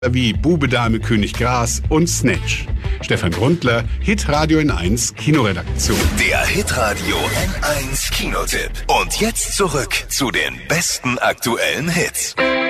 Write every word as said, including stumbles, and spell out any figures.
wie Bube, Dame, König, Gras und Snatch. Stefan Grundler, Hitradio N eins Kinoredaktion. Der Hitradio N eins Kinotipp. Und jetzt zurück zu den besten aktuellen Hits.